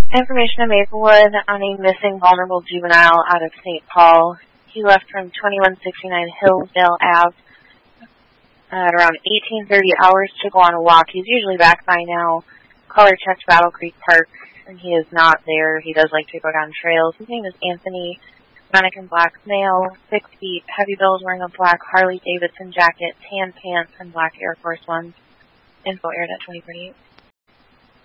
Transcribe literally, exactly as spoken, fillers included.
Information in Maplewood on a missing vulnerable juvenile out of Saint Paul. He left from twenty-one sixty-nine Hillsdale Ave at around eighteen thirty hours to go on a walk. He's usually back by now. Caller checked Battle Creek Park, and he is not there. He does like to go down trails. His name is Anthony. Mannequin black male, six feet, heavy bills, wearing a black Harley Davidson jacket, tan pants, and black Air Force Ones. Info aired at twenty thirty-eight.